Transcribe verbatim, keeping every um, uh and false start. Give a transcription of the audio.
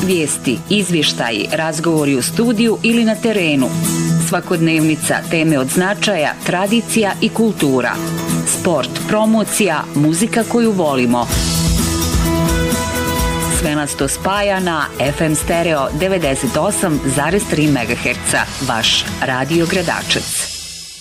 Vijesti, izvještaji, razgovori u studiju ili na terenu. Svakodnevnica, teme od značaja, tradicija i kultura. Sport, promocija, muzika koju volimo. Sve nas to spaja na F M Stereo devedeset osam zarez tri megaherca. Vaš Radio Gradačec.